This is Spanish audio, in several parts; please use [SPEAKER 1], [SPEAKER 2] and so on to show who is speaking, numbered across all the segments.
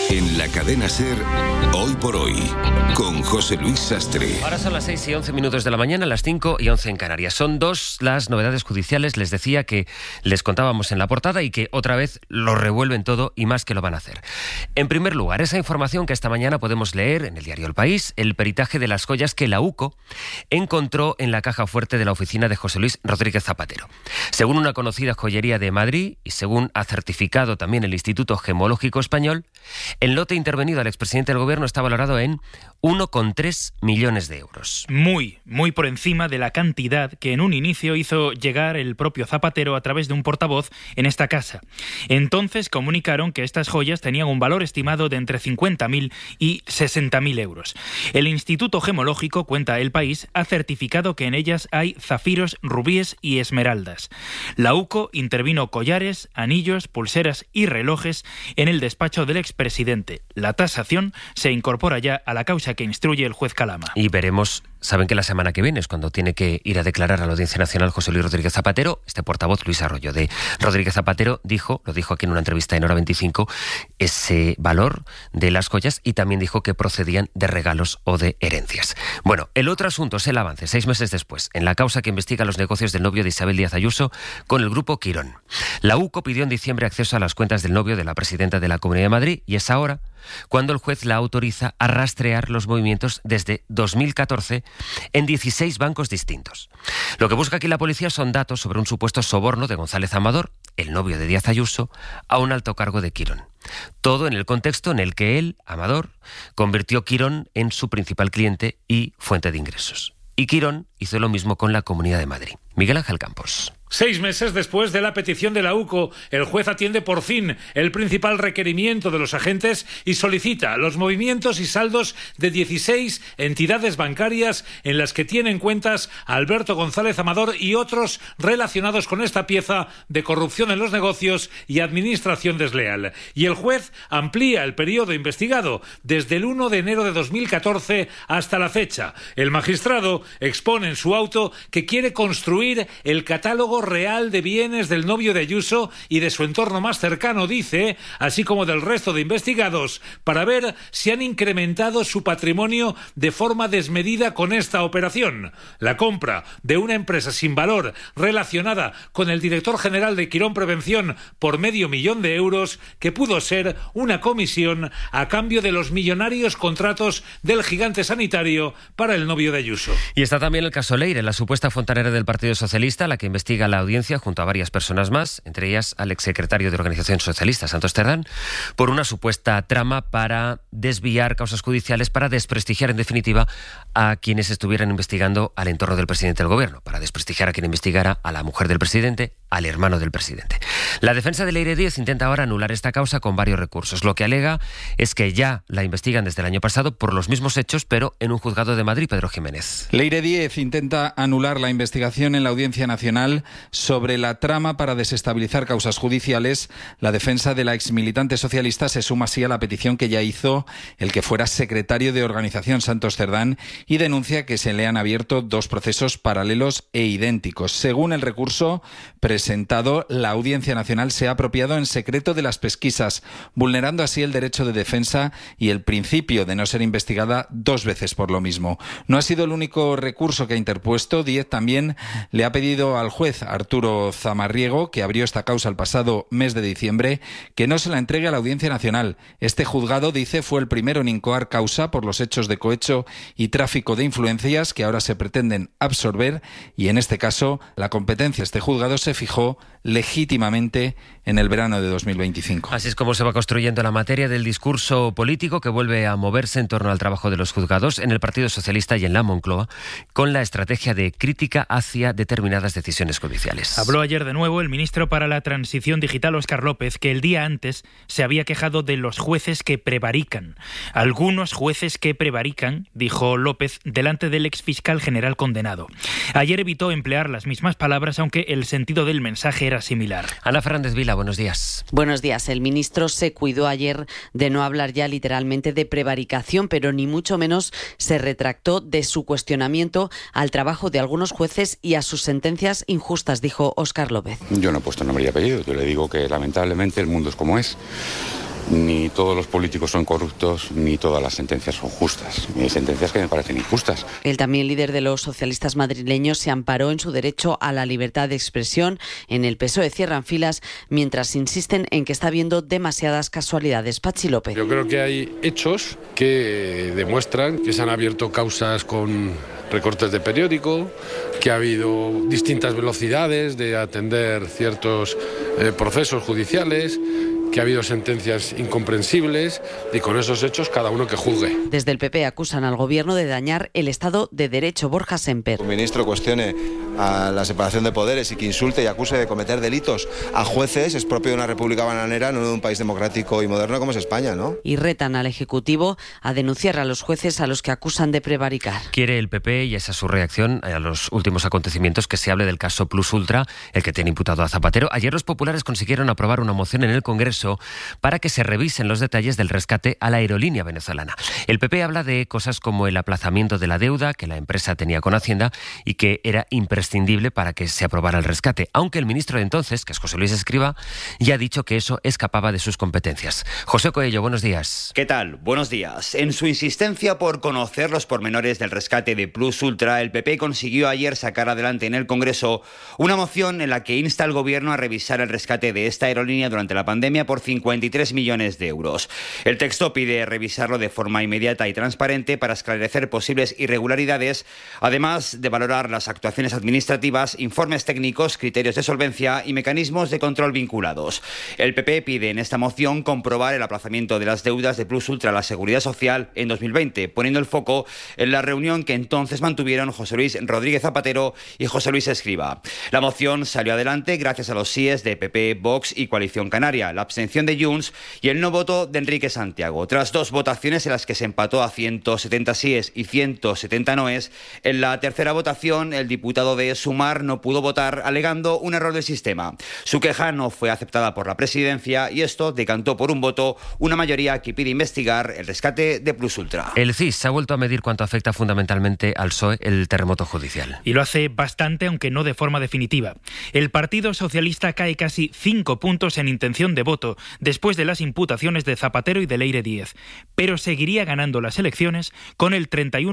[SPEAKER 1] En la cadena SER, Hoy por Hoy, con José Luis Sastre.
[SPEAKER 2] Ahora son las 6:11 de la mañana, las 5:11 en Canarias. Son dos las novedades judiciales, les decía que les contábamos en la portada y que otra vez lo revuelven todo y más que lo van a hacer. En primer lugar, esa información que esta mañana podemos leer en el diario El País, el peritaje de las joyas que la UCO encontró en la caja fuerte de la oficina de José Luis Rodríguez Zapatero. Según una conocida joyería de Madrid y según ha certificado también el Instituto Gemológico Español, el lote intervenido al expresidente del Gobierno está valorado en 1,3 millones de euros.
[SPEAKER 3] Muy por encima de la cantidad que en un inicio hizo llegar el propio Zapatero a través de un portavoz en esta casa. Entonces comunicaron que estas joyas tenían un valor estimado de entre 50.000 y 60.000 euros. El Instituto Gemológico, cuenta El País, ha certificado que en ellas hay zafiros, rubíes y esmeraldas. La UCO intervino collares, anillos, pulseras y relojes en el despacho del expresidente. La tasación se incorpora ya a la causa que instruye el juez Calama.
[SPEAKER 2] Y veremos, saben que la semana que viene es cuando tiene que ir a declarar a la Audiencia Nacional José Luis Rodríguez Zapatero. Este portavoz, Luis Arroyo, de Rodríguez Zapatero, lo dijo aquí en una entrevista en Hora 25, ese valor de las joyas y también dijo que procedían de regalos o de herencias. Bueno, el otro asunto es el avance, 6 meses después, en la causa que investiga los negocios del novio de Isabel Díaz Ayuso con el grupo Quirón. La UCO pidió en diciembre acceso a las cuentas del novio de la presidenta de la Comunidad de Madrid y es ahora cuando el juez la autoriza a rastrear los movimientos desde 2014 en 16 bancos distintos. Lo que busca aquí la policía son datos sobre un supuesto soborno de González Amador, el novio de Díaz Ayuso, a un alto cargo de Quirón. Todo en el contexto en el que él, Amador, convirtió Quirón en su principal cliente y fuente de ingresos. Y Quirón hizo lo mismo con la Comunidad de Madrid. Miguel Ángel Campos.
[SPEAKER 4] 6 meses después de la petición de la UCO, el juez atiende por fin el principal requerimiento de los agentes y solicita los movimientos y saldos de 16 entidades bancarias en las que tienen cuentas Alberto González Amador y otros relacionados con esta pieza de corrupción en los negocios y administración desleal. Y el juez amplía el periodo investigado desde el 1 de enero de 2014 hasta la fecha. El magistrado expone en su auto que quiere construir el catálogo real de bienes del novio de Ayuso y de su entorno más cercano, dice, así como del resto de investigados, para ver si han incrementado su patrimonio de forma desmedida con esta operación. La compra de una empresa sin valor relacionada con el director general de Quirón Prevención por $500.000 de euros, que pudo ser una comisión a cambio de los millonarios contratos del gigante sanitario para el novio de Ayuso.
[SPEAKER 2] Y está también el caso Leire, la supuesta fontanera del Partido Socialista, la que investiga la audiencia junto a varias personas más, entre ellas al exsecretario de Organización Socialista, Santos Cerdán, por una supuesta trama para desviar causas judiciales, para desprestigiar en definitiva a quienes estuvieran investigando al entorno del presidente del Gobierno, para desprestigiar a quien investigara a la mujer del presidente, al hermano del presidente. La defensa de Leire Díez intenta ahora anular esta causa con varios recursos. Lo que alega es que ya la investigan desde el año pasado por los mismos hechos, pero en un juzgado de Madrid. Pedro Jiménez.
[SPEAKER 5] Leire Díez intenta anular la investigación en la Audiencia Nacional sobre la trama para desestabilizar causas judiciales. La defensa de la exmilitante socialista se suma así a la petición que ya hizo el que fuera secretario de Organización, Santos Cerdán, y denuncia que se le han abierto 2 procesos paralelos e idénticos. Según el recurso presentado, la Audiencia Nacional se ha apropiado en secreto de las pesquisas, vulnerando así el derecho de defensa y el principio de no ser investigada 2 veces por lo mismo. No ha sido el único recurso que ha interpuesto. Díez también le ha pedido al juez Arturo Zamarriego, que abrió esta causa el pasado mes de diciembre, que no se la entregue a la Audiencia Nacional. Este juzgado, dice, fue el primero en incoar causa por los hechos de cohecho y tráfico de influencias que ahora se pretenden absorber, y en este caso la competencia de este juzgado se fijó legítimamente en el verano de 2025.
[SPEAKER 2] Así es como se va construyendo la materia del discurso político que vuelve a moverse en torno al trabajo de los juzgados en el Partido Socialista y en la Moncloa, con la estrategia de crítica hacia determinadas decisiones judiciales.
[SPEAKER 3] Habló ayer de nuevo el ministro para la Transición Digital, Óscar López, que el día antes se había quejado de los jueces que prevarican. Algunos jueces que prevarican, dijo López, delante del exfiscal general condenado. Ayer evitó emplear las mismas palabras, aunque el sentido del mensaje era similar.
[SPEAKER 2] Ana Fernández Vila, buenos días.
[SPEAKER 6] Buenos días. El ministro se cuidó ayer de no hablar ya literalmente de prevaricación, pero ni mucho menos se retractó de su cuestionamiento al trabajo de algunos jueces y a sus sentencias injustas, dijo Óscar López.
[SPEAKER 7] Yo no he puesto nombre y apellido, yo le digo que lamentablemente el mundo es como es. Ni todos los políticos son corruptos, ni todas las sentencias son justas. Hay sentencias que me parecen injustas.
[SPEAKER 6] El también líder de los socialistas madrileños se amparó en su derecho a la libertad de expresión. En el PSOE cierran filas mientras insisten en que está habiendo demasiadas casualidades. Pachi López.
[SPEAKER 8] Yo creo que hay hechos que demuestran que se han abierto causas con recortes de periódico, que ha habido distintas velocidades de atender ciertos procesos judiciales, que ha habido sentencias incomprensibles y con esos hechos cada uno que juzgue.
[SPEAKER 6] Desde el PP acusan al gobierno de dañar el Estado de Derecho. Borja Semper.
[SPEAKER 9] Un ministro cuestione a la separación de poderes y que insulte y acuse de cometer delitos a jueces es propio de una república bananera, no de un país democrático y moderno como es España, ¿no?
[SPEAKER 6] Y retan al Ejecutivo a denunciar a los jueces a los que acusan de prevaricar.
[SPEAKER 2] Quiere el PP, y esa es su reacción a los últimos acontecimientos, que se hable del caso Plus Ultra, el que tiene imputado a Zapatero. Ayer los populares consiguieron aprobar una moción en el Congreso para que se revisen los detalles del rescate a la aerolínea venezolana. El PP habla de cosas como el aplazamiento de la deuda que la empresa tenía con Hacienda y que era imprescindible para que se aprobara el rescate, aunque el ministro de entonces, que es José Luis Escrivá, ya ha dicho que eso escapaba de sus competencias. José Coello, buenos días.
[SPEAKER 10] ¿Qué tal? Buenos días. En su insistencia por conocer los pormenores del rescate de Plus Ultra, el PP consiguió ayer sacar adelante en el Congreso una moción en la que insta al Gobierno a revisar el rescate de esta aerolínea durante la pandemia por 53 millones de euros. El texto pide revisarlo de forma inmediata y transparente para esclarecer posibles irregularidades, además de valorar las actuaciones administrativas, informes técnicos, criterios de solvencia y mecanismos de control vinculados. El PP pide en esta moción comprobar el aplazamiento de las deudas de Plus Ultra a la Seguridad Social en 2020, poniendo el foco en la reunión que entonces mantuvieron José Luis Rodríguez Zapatero y José Luis Escrivá. La moción salió adelante gracias a los síes de PP, Vox y Coalición Canaria, la abstención de Junts y el no voto de Enrique Santiago. Tras dos votaciones en las que se empató a 170 síes y 170 noes, en la tercera votación el diputado de Sumar no pudo votar alegando un error del sistema. Su queja no fue aceptada por la presidencia y esto decantó por un voto una mayoría que pide investigar el rescate de Plus Ultra.
[SPEAKER 2] El CIS ha vuelto a medir cuánto afecta fundamentalmente al PSOE el terremoto judicial.
[SPEAKER 3] Y lo hace bastante, aunque no de forma definitiva. El Partido Socialista cae casi 5 puntos en intención de voto después de las imputaciones de Zapatero y de Leire Díez, pero seguiría ganando las elecciones con el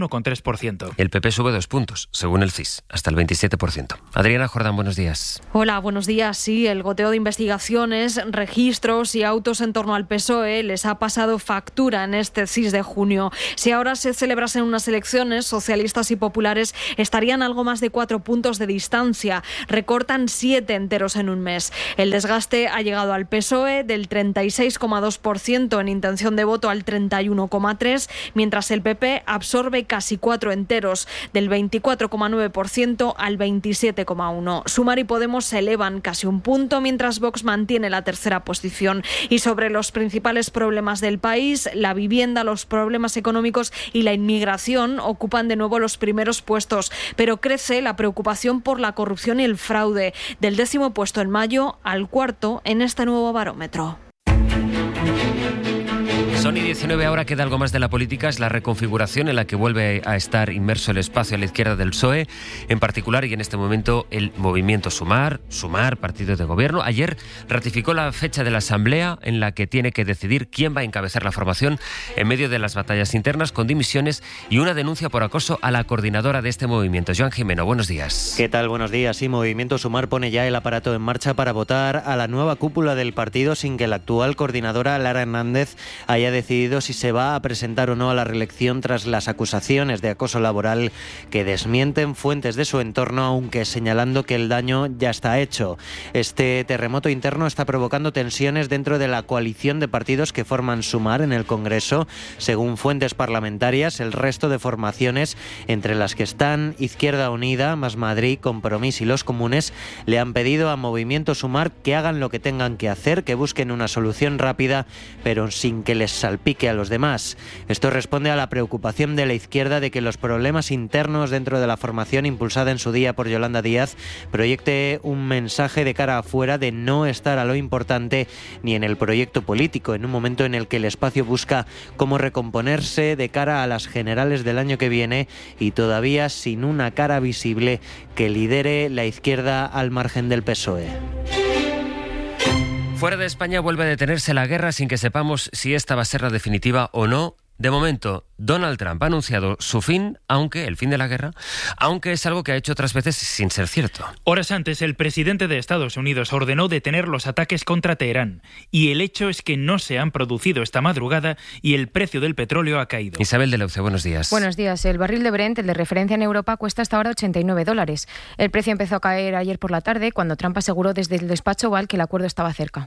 [SPEAKER 3] 31,3%.
[SPEAKER 2] El PP sube 2 puntos, según el CIS, hasta el 27%. Adriana Jordán, buenos días.
[SPEAKER 11] Hola, buenos días. Sí, el goteo de investigaciones, registros y autos en torno al PSOE les ha pasado factura en este CIS de junio. Si ahora se celebrasen unas elecciones, socialistas y populares estarían algo más de 4 puntos de distancia. Recortan 7 enteros en un mes. El desgaste ha llegado al PSOE del 36,2% en intención de voto al 31,3%, mientras el PP absorbe casi 4 enteros, del 24,9% al 27,1%. Sumar y Podemos se elevan casi un punto, mientras Vox mantiene la tercera posición. Y sobre los principales problemas del país, la vivienda, los problemas económicos y la inmigración ocupan de nuevo los primeros puestos, pero crece la preocupación por la corrupción y el fraude, del 10º puesto en mayo al 4º en este nuevo barómetro.
[SPEAKER 2] Son y 19, ahora queda algo más de la política, es la reconfiguración en la que vuelve a estar inmerso el espacio a la izquierda del PSOE, en particular y en este momento el movimiento Sumar, partido de gobierno. Ayer ratificó la fecha de la asamblea en la que tiene que decidir quién va a encabezar la formación en medio de las batallas internas, con dimisiones y una denuncia por acoso a la coordinadora de este movimiento. Joan Jimeno, buenos días.
[SPEAKER 12] ¿Qué tal? Buenos días. Sí, Movimiento Sumar pone ya el aparato en marcha para votar a la nueva cúpula del partido sin que la actual coordinadora Lara Hernández haya decidido si se va a presentar o no a la reelección tras las acusaciones de acoso laboral que desmienten fuentes de su entorno, aunque señalando que el daño ya está hecho. Este terremoto interno está provocando tensiones dentro de la coalición de partidos que forman Sumar en el Congreso. Según fuentes parlamentarias, el resto de formaciones, entre las que están Izquierda Unida, Más Madrid, Compromís y Los Comunes, le han pedido a Movimiento Sumar que hagan lo que tengan que hacer, que busquen una solución rápida, pero sin que les salpique a los demás. Esto responde a la preocupación de la izquierda de que los problemas internos dentro de la formación impulsada en su día por Yolanda Díaz proyecte un mensaje de cara afuera de no estar a lo importante ni en el proyecto político, en un momento en el que el espacio busca cómo recomponerse de cara a las generales del año que viene y todavía sin una cara visible que lidere la izquierda al margen del PSOE.
[SPEAKER 2] Fuera de España vuelve a detenerse la guerra sin que sepamos si esta va a ser la definitiva o no. De momento, Donald Trump ha anunciado su fin, el fin de la guerra, aunque es algo que ha hecho otras veces sin ser cierto.
[SPEAKER 3] Horas antes, el presidente de Estados Unidos ordenó detener los ataques contra Teherán. Y el hecho es que no se han producido esta madrugada y el precio del petróleo ha caído.
[SPEAKER 2] Isabel de Leuce, buenos días.
[SPEAKER 13] Buenos días. El barril de Brent, el de referencia en Europa, cuesta hasta ahora $89. El precio empezó a caer ayer por la tarde cuando Trump aseguró desde el despacho Oval que el acuerdo estaba cerca.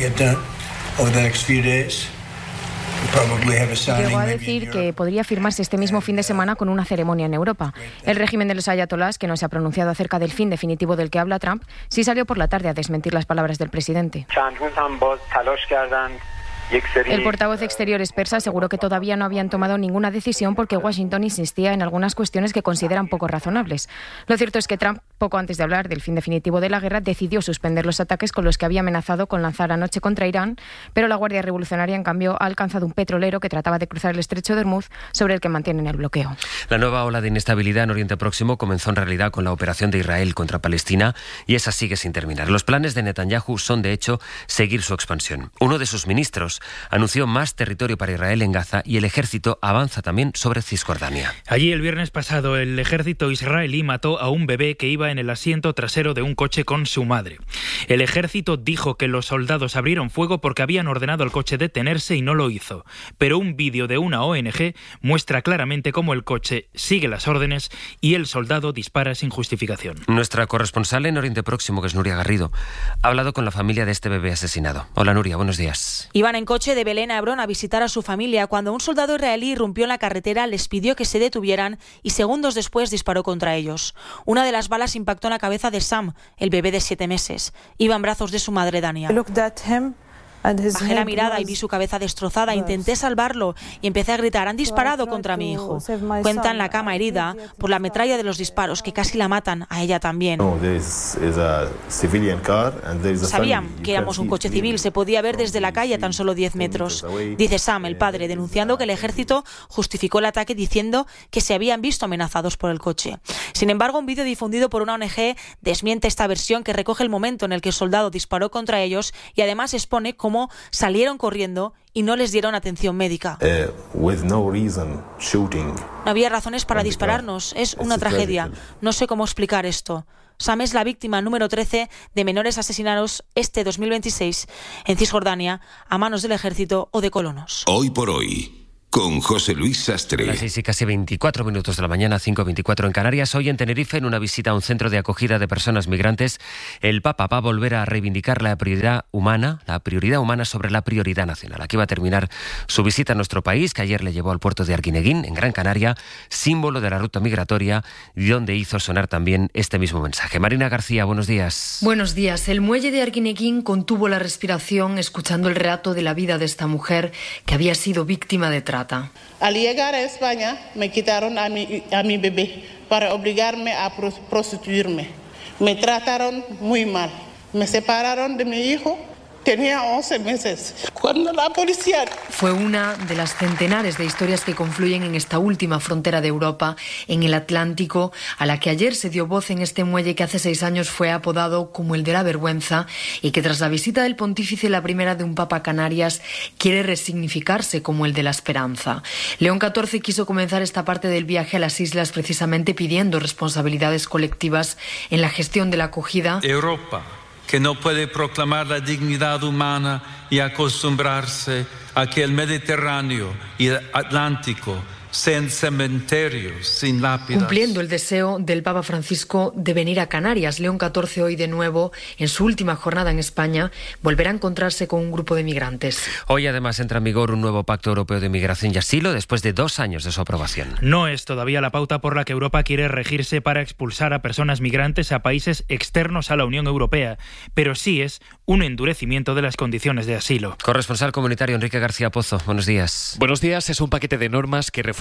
[SPEAKER 13] Llegó a decir que podría firmarse este mismo fin de semana con una ceremonia en Europa. El régimen de los ayatolás, que no se ha pronunciado acerca del fin definitivo del que habla Trump, sí salió por la tarde a desmentir las palabras del presidente. El portavoz exteriores persa aseguró que todavía no habían tomado ninguna decisión porque Washington insistía en algunas cuestiones que consideran poco razonables. Lo cierto es que Trump, poco antes de hablar del fin definitivo de la guerra, decidió suspender los ataques con los que había amenazado con lanzar anoche contra Irán, pero la Guardia Revolucionaria, en cambio, ha alcanzado un petrolero que trataba de cruzar el estrecho de Hormuz, sobre el que mantienen el bloqueo.
[SPEAKER 2] La nueva ola de inestabilidad en Oriente Próximo comenzó en realidad con la operación de Israel contra Palestina y esa sigue sin terminar. Los planes de Netanyahu son, de hecho, seguir su expansión. Uno de sus ministros anunció más territorio para Israel en Gaza y el ejército avanza también sobre Cisjordania.
[SPEAKER 3] Allí el viernes pasado el ejército israelí mató a un bebé que iba en el asiento trasero de un coche con su madre. El ejército dijo que los soldados abrieron fuego porque habían ordenado al coche detenerse y no lo hizo. Pero un vídeo de una ONG muestra claramente cómo el coche sigue las órdenes y el soldado dispara sin justificación.
[SPEAKER 2] Nuestra corresponsal en Oriente Próximo, que es Nuria Garrido, ha hablado con la familia de este bebé asesinado. Hola Nuria, buenos días.
[SPEAKER 14] Iban en coche de Belén a Hebrón a visitar a su familia cuando un soldado israelí irrumpió en la carretera, les pidió que se detuvieran y segundos después disparó contra ellos. Una de las balas impactó en la cabeza de Sam, el bebé de 7 meses. Iba en brazos de su madre Dania. Bajé la mirada y vi su cabeza destrozada. Intenté salvarlo y empecé a gritar: han disparado contra mi hijo. Cuenta en la cama herida por la metralla de los disparos que casi la matan a ella también. Sabían que éramos un coche civil, se podía ver desde la calle a tan solo 10 metros. Dice Sam, el padre, denunciando que el ejército justificó el ataque diciendo que se habían visto amenazados por el coche. Sin embargo, un vídeo difundido por una ONG desmiente esta versión, que recoge el momento en el que el soldado disparó contra ellos y además expone cómo salieron corriendo y no les dieron atención médica. No había razones para dispararnos. Es una tragedia. No sé cómo explicar esto. Sam es la víctima número 13 de menores asesinados este 2026 en Cisjordania a manos del ejército o de colonos.
[SPEAKER 1] Hoy por hoy, con José Luis Sastre.
[SPEAKER 2] Las 6 y casi 24 minutos de la mañana, 5:24 en Canarias. Hoy en Tenerife, en una visita a un centro de acogida de personas migrantes, el Papa va a volver a reivindicar la prioridad humana sobre la prioridad nacional. Aquí va a terminar su visita a nuestro país, que ayer le llevó al puerto de Arguineguín, en Gran Canaria, símbolo de la ruta migratoria, y donde hizo sonar también este mismo mensaje. Marina García, buenos días.
[SPEAKER 15] Buenos días. El muelle de Arguineguín contuvo la respiración escuchando el relato de la vida de esta mujer que había sido víctima de trata.
[SPEAKER 16] Al llegar a España, me quitaron a mi bebé para obligarme a prostituirme. Me trataron muy mal. Me separaron de mi hijo. Tenía 11 meses. Cuando la policía...
[SPEAKER 15] Fue una de las centenares de historias que confluyen en esta última frontera de Europa, en el Atlántico, a la que ayer se dio voz en este muelle que hace 6 años fue apodado como el de la vergüenza y que tras la visita del pontífice, la primera de un papa a Canarias, quiere resignificarse como el de la esperanza. León XIV quiso comenzar esta parte del viaje a las islas precisamente pidiendo responsabilidades colectivas en la gestión de la acogida.
[SPEAKER 17] Europa, que no puede proclamar la dignidad humana y acostumbrarse a que el Mediterráneo y el Atlántico sean cementerios sin lápidas.
[SPEAKER 15] Cumpliendo el deseo del Papa Francisco de venir a Canarias, León XIV hoy de nuevo, en su última jornada en España, volverá a encontrarse con un grupo de migrantes.
[SPEAKER 2] Hoy además entra en vigor un nuevo Pacto Europeo de Migración y Asilo después de 2 años de su aprobación.
[SPEAKER 3] No es todavía la pauta por la que Europa quiere regirse para expulsar a personas migrantes a países externos a la Unión Europea, pero sí es un endurecimiento de las condiciones de asilo.
[SPEAKER 2] Corresponsal comunitario Enrique García Pozo, buenos días.
[SPEAKER 18] Buenos días. Es un paquete de normas que refuerza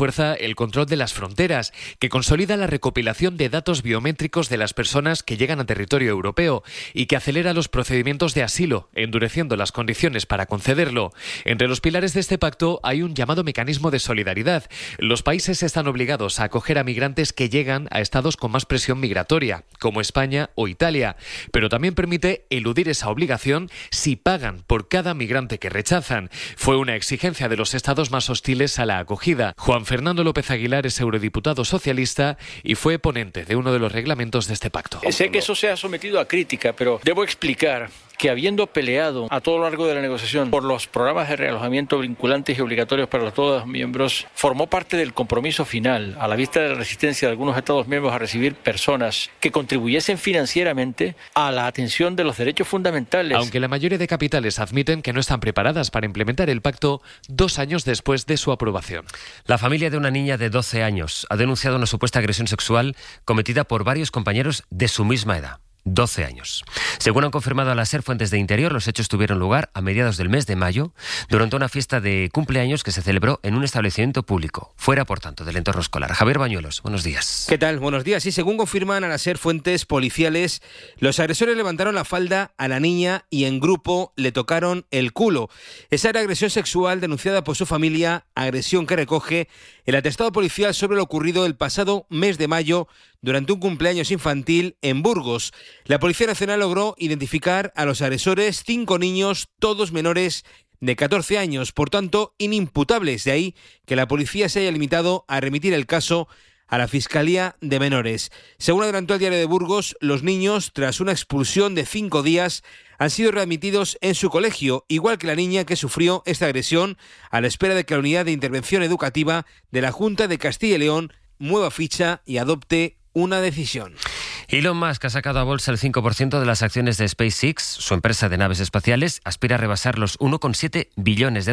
[SPEAKER 18] refuerza el control de las fronteras, que consolida la recopilación de datos biométricos de las personas que llegan a territorio europeo y que acelera los procedimientos de asilo, endureciendo las condiciones para concederlo. Entre los pilares de este pacto hay un llamado mecanismo de solidaridad. Los países están obligados a acoger a migrantes que llegan a estados con más presión migratoria, como España o Italia, pero también permite eludir esa obligación si pagan por cada migrante que rechazan. Fue una exigencia de los estados más hostiles a la acogida. Juan Fernando López Aguilar es eurodiputado socialista y fue ponente de uno de los reglamentos de este pacto.
[SPEAKER 19] Sé que eso se ha sometido a crítica, pero debo explicar que habiendo peleado a todo lo largo de la negociación por los programas de realojamiento vinculantes y obligatorios para todos los miembros, formó parte del compromiso final, a la vista de la resistencia de algunos Estados miembros a recibir personas que contribuyesen financieramente a la atención de los derechos fundamentales.
[SPEAKER 18] Aunque la mayoría de capitales admiten que no están preparadas para implementar el pacto 2 años después de su aprobación.
[SPEAKER 2] La familia de una niña de 12 años ha denunciado una supuesta agresión sexual cometida por varios compañeros de su misma edad. 12 años. Según han confirmado a la SER fuentes de Interior, los hechos tuvieron lugar a mediados del mes de mayo durante una fiesta de cumpleaños que se celebró en un establecimiento público, fuera, por tanto, del entorno escolar. Javier Bañuelos, buenos días.
[SPEAKER 20] ¿Qué tal? Buenos días. Y según confirman a la SER fuentes policiales, los agresores levantaron la falda a la niña y en grupo le tocaron el culo. Esa era agresión sexual denunciada por su familia, agresión que recoge el atestado policial sobre lo ocurrido el pasado mes de mayo durante un cumpleaños infantil en Burgos. La Policía Nacional logró identificar a los agresores, 5 niños, todos menores de 14 años, por tanto inimputables. De ahí que la policía se haya limitado a remitir el caso a la Fiscalía de Menores. Según adelantó el Diario de Burgos, los niños, tras una expulsión de 5 días, han sido readmitidos en su colegio, igual que la niña que sufrió esta agresión, a la espera de que la Unidad de Intervención Educativa de la Junta de Castilla y León mueva ficha y adopte una decisión.
[SPEAKER 2] Elon Musk ha sacado a bolsa el 5% de las acciones de SpaceX. Su empresa de naves espaciales aspira a rebasar los $1,7 billones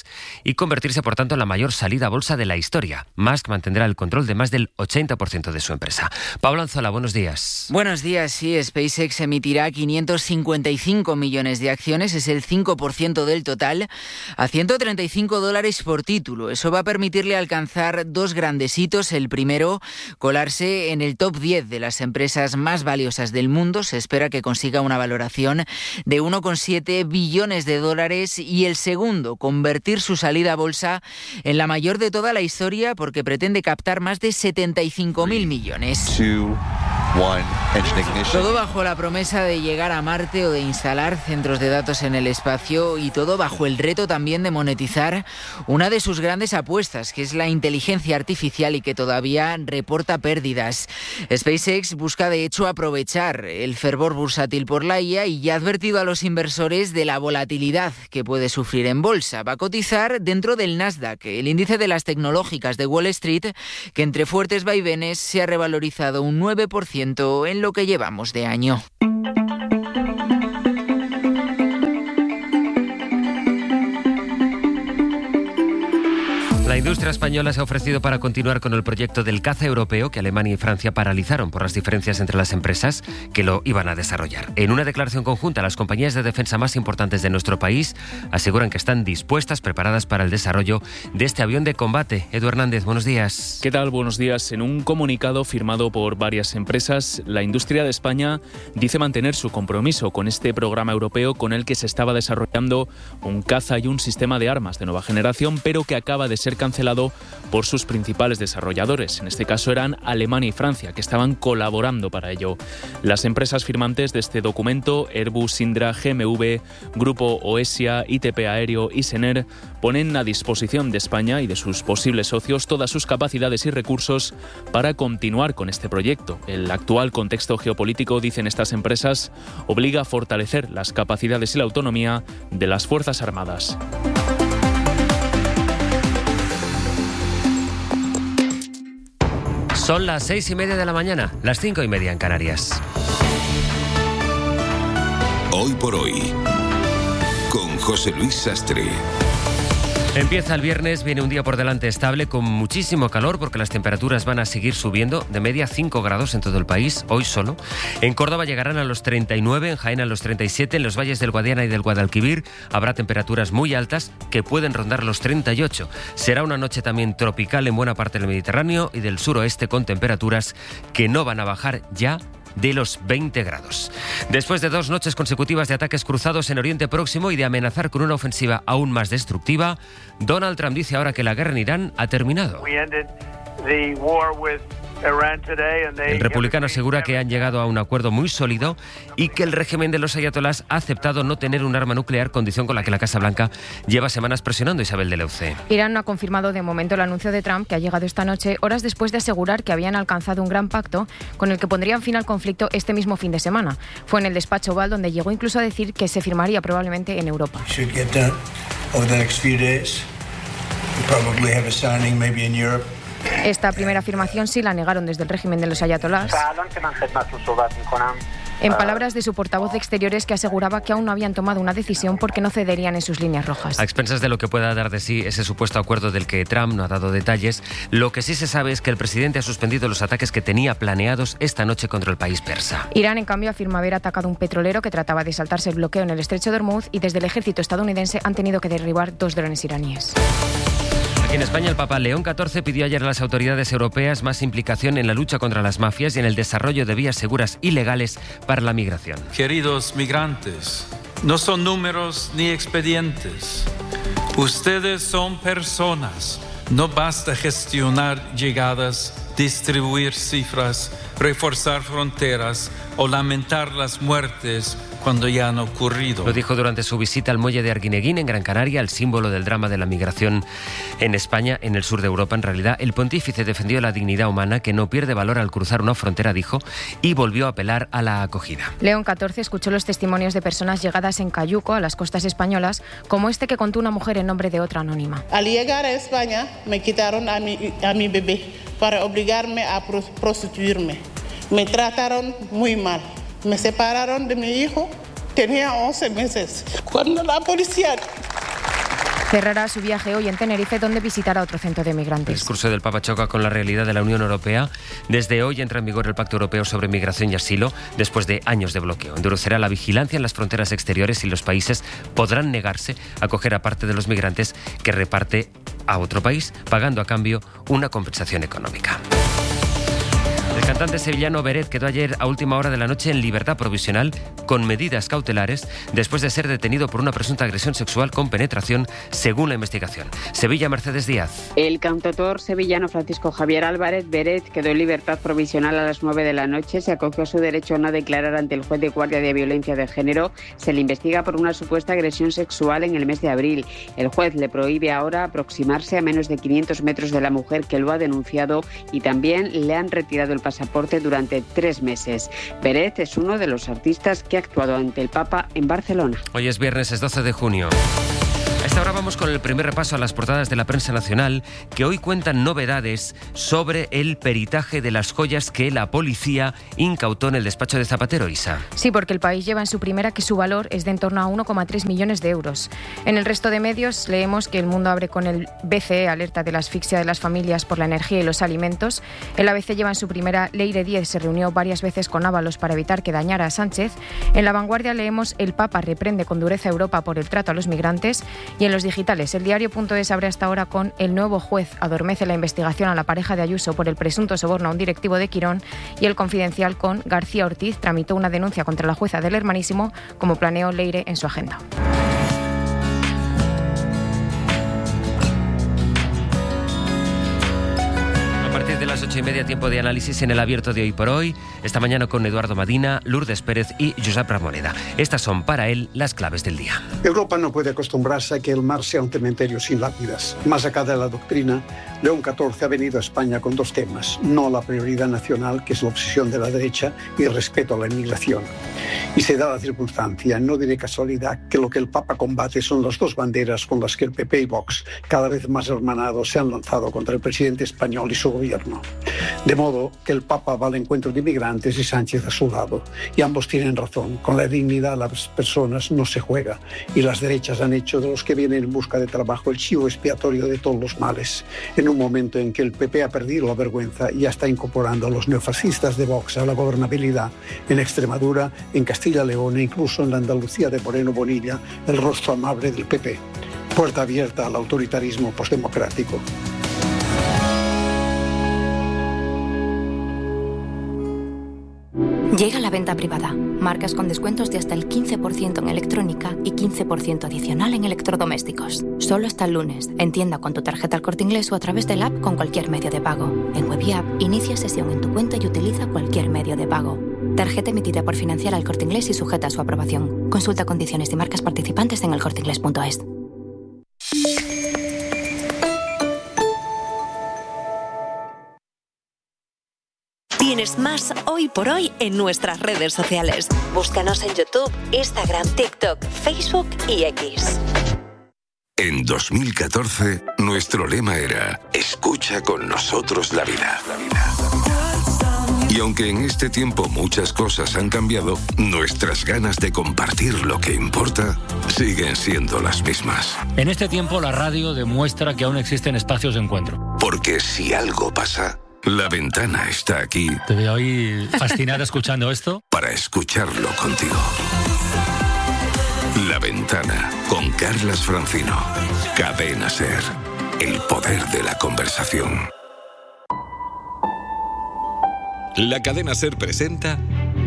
[SPEAKER 2] y convertirse, por tanto, en la mayor salida a bolsa de la historia. Musk mantendrá el control de más del 80% de su empresa. Pablo Anzola, buenos días.
[SPEAKER 21] Buenos días, sí. SpaceX emitirá 555 millones de acciones, es el 5% del total, a $135 por título. Eso va a permitirle alcanzar 2 grandes hitos. El primero, colarse en el top 10 de las empresas más valiosas del mundo. Se espera que consiga una valoración de $1,7 billones y el segundo, convertir su salida a bolsa en la mayor de toda la historia porque pretende captar más de 75.000 millones. Todo bajo la promesa de llegar a Marte o de instalar centros de datos en el espacio y todo bajo el reto también de monetizar una de sus grandes apuestas, que es la inteligencia artificial y que todavía reporta pérdidas. SpaceX busca de hecho aprovechar el fervor bursátil por la IA y ya ha advertido a los inversores de la volatilidad que puede sufrir en bolsa. Va a cotizar dentro del Nasdaq, el índice de las tecnológicas de Wall Street, que entre fuertes vaivenes se ha revalorizado un 9% en lo que llevamos de año.
[SPEAKER 2] La industria española se ha ofrecido para continuar con el proyecto del caza europeo que Alemania y Francia paralizaron por las diferencias entre las empresas que lo iban a desarrollar. En una declaración conjunta, las compañías de defensa más importantes de nuestro país aseguran que están dispuestas, preparadas para el desarrollo de este avión de combate. Edu Hernández, buenos días.
[SPEAKER 22] ¿Qué tal? Buenos días. En un comunicado firmado por varias empresas, la industria de España dice mantener su compromiso con este programa europeo con el que se estaba desarrollando un caza y un sistema de armas de nueva generación, pero que acaba de ser cancelado por sus principales desarrolladores. En este caso eran Alemania y Francia, que estaban colaborando para ello. Las empresas firmantes de este documento, Airbus, Indra, GMV, Grupo Oesia, ITP Aéreo y Sener, ponen a disposición de España y de sus posibles socios todas sus capacidades y recursos para continuar con este proyecto. El actual contexto geopolítico, dicen estas empresas, obliga a fortalecer las capacidades y la autonomía de las Fuerzas Armadas.
[SPEAKER 2] Son las 6:30 de la mañana, las 5:30 en Canarias.
[SPEAKER 1] Hoy por hoy, con José Luis Sastre.
[SPEAKER 2] Empieza el viernes, viene un día por delante estable con muchísimo calor porque las temperaturas van a seguir subiendo, de media 5 grados en todo el país, hoy solo. En Córdoba llegarán a los 39, en Jaén a los 37, en los valles del Guadiana y del Guadalquivir habrá temperaturas muy altas que pueden rondar los 38. Será una noche también tropical en buena parte del Mediterráneo y del suroeste con temperaturas que no van a bajar ya de los 20 grados. Después de 2 noches consecutivas de ataques cruzados en Oriente Próximo y de amenazar con una ofensiva aún más destructiva, Donald Trump dice ahora que la guerra en Irán ha terminado. El republicano asegura que han llegado a un acuerdo muy sólido y que el régimen de los ayatolás ha aceptado no tener un arma nuclear, condición con la que la Casa Blanca lleva semanas presionando. Isabel de Leuce.
[SPEAKER 13] Irán no ha confirmado de momento el anuncio de Trump, que ha llegado esta noche, horas después de asegurar que habían alcanzado un gran pacto con el que pondrían fin al conflicto este mismo fin de semana. Fue en el despacho Oval donde llegó incluso a decir que se firmaría probablemente en Europa. Esta primera afirmación sí la negaron desde el régimen de los ayatolás, en palabras de su portavoz de Exteriores, que aseguraba que aún no habían tomado una decisión porque no cederían en sus líneas rojas.
[SPEAKER 2] A expensas de lo que pueda dar de sí ese supuesto acuerdo del que Trump no ha dado detalles, lo que sí se sabe es que el presidente ha suspendido los ataques que tenía planeados esta noche contra el país persa.
[SPEAKER 13] Irán, en cambio, afirma haber atacado un petrolero que trataba de saltarse el bloqueo en el estrecho de Hormuz, y desde el ejército estadounidense han tenido que derribar 2 drones iraníes.
[SPEAKER 2] Aquí en España, el Papa León XIV pidió ayer a las autoridades europeas más implicación en la lucha contra las mafias y en el desarrollo de vías seguras y legales para la migración.
[SPEAKER 17] Queridos migrantes, no son números ni expedientes. Ustedes son personas. No basta gestionar llegadas, distribuir cifras, reforzar fronteras o lamentar las muertes cuando ya han ocurrido.
[SPEAKER 2] Lo dijo durante su visita al muelle de Arguineguín, en Gran Canaria, el símbolo del drama de la migración en España, en el sur de Europa. En realidad, el pontífice defendió la dignidad humana, que no pierde valor al cruzar una frontera, dijo, y volvió a apelar a la acogida.
[SPEAKER 13] León XIV escuchó los testimonios de personas llegadas en cayuco a las costas españolas, como este que contó una mujer en nombre de otra anónima.
[SPEAKER 16] Al llegar a España, me quitaron a mi bebé para obligarme a prostituirme. Me trataron muy mal. Me separaron de mi hijo, tenía 11 meses. Cuando la policía...
[SPEAKER 13] Cerrará su viaje hoy en Tenerife, donde visitará otro centro de migrantes.
[SPEAKER 2] El discurso del Papa choca con la realidad de la Unión Europea. Desde hoy entra en vigor el Pacto Europeo sobre Migración y Asilo, después de años de bloqueo. Endurecerá la vigilancia en las fronteras exteriores y los países podrán negarse a acoger a parte de los migrantes que reparte a otro país, pagando a cambio una compensación económica. El cantante sevillano Beret quedó ayer a última hora de la noche en libertad provisional con medidas cautelares después de ser detenido por una presunta agresión sexual con penetración, según la investigación. Sevilla, Mercedes Díaz.
[SPEAKER 4] El cantautor sevillano Francisco Javier Álvarez Beret quedó en libertad provisional a las 9 de la noche. Se acogió a su derecho a no declarar ante el juez de guardia de violencia de género. Se le investiga por una supuesta agresión sexual en el mes de abril. El juez le prohíbe ahora aproximarse a menos de 500 metros de la mujer que lo ha denunciado, y también le han retirado el pasaporte durante 3 meses. Beret es uno de los artistas que ha actuado ante el Papa en Barcelona.
[SPEAKER 2] Hoy es viernes, es 12 de junio. A esta hora vamos con el primer repaso a las portadas de la prensa nacional, que hoy cuentan novedades sobre el peritaje de las joyas que la policía incautó en el despacho de Zapatero, Isa.
[SPEAKER 13] Sí, porque El País lleva en su primera que su valor es de en torno a 1,3 millones de euros. En el resto de medios leemos que El Mundo abre con el BCE alerta de la asfixia de las familias por la energía y los alimentos. El ABC lleva en su primera Leire 10 se reunió varias veces con Ábalos para evitar que dañara a Sánchez. En La Vanguardia leemos El Papa reprende con dureza a Europa por el trato a los migrantes. Y en los digitales, el diario.es abre hasta ahora con El nuevo juez adormece la investigación a la pareja de Ayuso por el presunto soborno a un directivo de Quirón, y El Confidencial con García Ortiz tramitó una denuncia contra la jueza del Hermanísimo, como planeó Leire en su agenda.
[SPEAKER 2] De las 8:30, tiempo de análisis en el abierto de Hoy por Hoy. Esta mañana con Eduardo Madina, Lourdes Pérez y Josep Ramoneda. Estas son para él las claves del día.
[SPEAKER 5] Europa no puede acostumbrarse a que el mar sea un cementerio sin lápidas. Más acá de la doctrina, León XIV ha venido a España con 2 temas. No la prioridad nacional, que es la obsesión de la derecha, y respeto a la inmigración. Y se da la circunstancia, no diré casualidad, que lo que el Papa combate son las 2 banderas con las que el PP y Vox, cada vez más hermanados, se han lanzado contra el presidente español y su gobierno. De modo que el Papa va al encuentro de inmigrantes y Sánchez a su lado. Y ambos tienen razón. Con la dignidad de las personas no se juega. Y las derechas han hecho de los que vienen en busca de trabajo el chivo expiatorio de todos los males. En un momento en que el PP ha perdido la vergüenza y ya está incorporando a los neofascistas de Vox a la gobernabilidad en Extremadura, en Castilla-León e incluso en la Andalucía de Moreno Bonilla, el rostro amable del PP. Puerta abierta al autoritarismo postdemocrático.
[SPEAKER 7] Llega la venta privada. Marcas con descuentos de hasta el 15% en electrónica y 15% adicional en electrodomésticos. Solo hasta el lunes. En tienda con tu tarjeta El Corte Inglés o a través del app con cualquier medio de pago. En web y app, inicia sesión en tu cuenta y utiliza cualquier medio de pago. Tarjeta emitida por Financiera El Corte Inglés y sujeta a su aprobación. Consulta condiciones y marcas participantes en elcorteinglés.es.
[SPEAKER 8] Tienes más Hoy por Hoy en nuestras redes sociales. Búscanos en YouTube, Instagram, TikTok, Facebook y X.
[SPEAKER 1] En 2014, nuestro lema era escucha con nosotros la vida. Y aunque en este tiempo muchas cosas han cambiado, nuestras ganas de compartir lo que importa siguen siendo las mismas.
[SPEAKER 23] En este tiempo la radio demuestra que aún existen espacios de encuentro.
[SPEAKER 1] Porque si algo pasa, La Ventana está aquí.
[SPEAKER 23] Te veo ahí fascinada escuchando esto.
[SPEAKER 1] Para escucharlo contigo. La Ventana, con Carlas Francino. Cadena SER. El poder de la conversación.
[SPEAKER 24] La Cadena SER presenta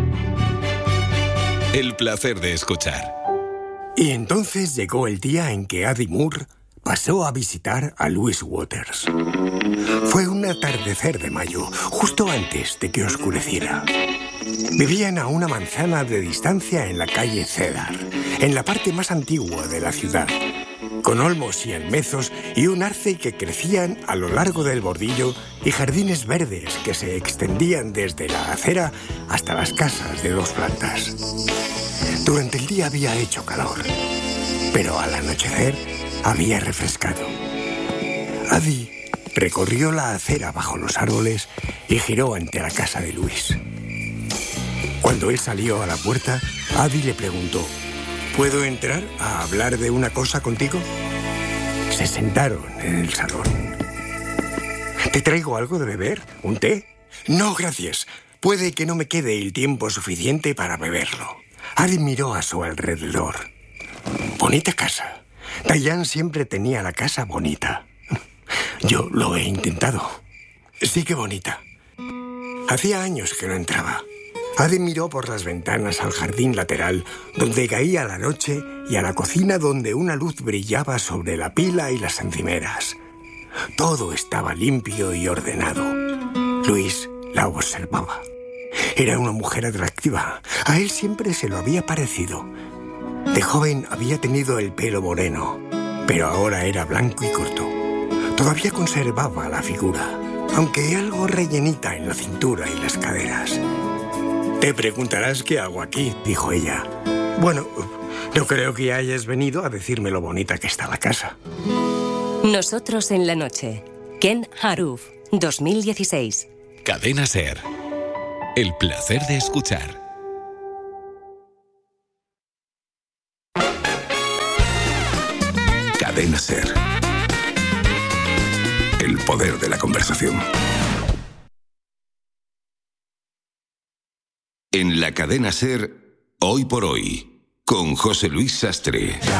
[SPEAKER 24] El placer de escuchar.
[SPEAKER 25] Y entonces llegó el día en que Addie Moore pasó a visitar a Louise Waters. Fue un atardecer de mayo, justo antes de que oscureciera. Vivían a una manzana de distancia en la calle Cedar, en la parte más antigua de la ciudad, con olmos y almezos y un arce que crecían a lo largo del bordillo y jardines verdes que se extendían desde la acera hasta las casas de 2 plantas. Durante el día había hecho calor, pero al anochecer había refrescado. Addie recorrió la acera bajo los árboles y giró ante la casa de Luis. Cuando él salió a la puerta, Addie le preguntó: ¿puedo entrar a hablar de una cosa contigo? Se sentaron en el salón. ¿Te traigo algo de beber? ¿Un té? No, gracias. Puede que no me quede el tiempo suficiente para beberlo. Addie miró a su alrededor. Bonita casa. Diane siempre tenía la casa bonita. Yo lo he intentado. Sí que bonita. Hacía años que no entraba. Addie miró por las ventanas al jardín lateral, donde caía la noche, y a la cocina, donde una luz brillaba sobre la pila y las encimeras. Todo estaba limpio y ordenado. Luis la observaba. Era una mujer atractiva. A él siempre se lo había parecido. De joven había tenido el pelo moreno, pero ahora era blanco y corto. Todavía conservaba la figura, aunque algo rellenita en la cintura y las caderas. Te preguntarás qué hago aquí, dijo ella. Bueno, no creo que hayas venido a decirme lo bonita que está la casa.
[SPEAKER 8] Nosotros en la noche. Ken Haruf, 2016.
[SPEAKER 24] Cadena SER. El placer de escuchar.
[SPEAKER 1] Cadena SER. El poder de la conversación. En la Cadena SER, Hoy por Hoy, con José Luis Sastre.